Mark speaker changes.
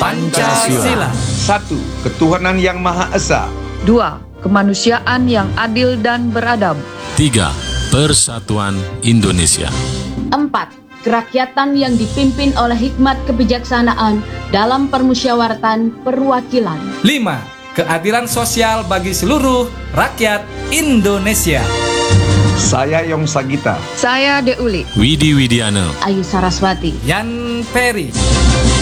Speaker 1: Pancasila.
Speaker 2: 1. Ketuhanan Yang Maha Esa.
Speaker 3: 2. Kemanusiaan yang adil dan beradab.
Speaker 4: 3. Persatuan Indonesia.
Speaker 5: 4. Kerakyatan yang dipimpin oleh hikmat kebijaksanaan dalam permusyawaratan perwakilan.
Speaker 1: 5. Keadilan sosial bagi seluruh rakyat Indonesia.
Speaker 2: Saya Yong Sagita.
Speaker 3: Saya Deuli.
Speaker 4: Widi Widiana.
Speaker 5: Ayu Saraswati.
Speaker 1: Yan Peri.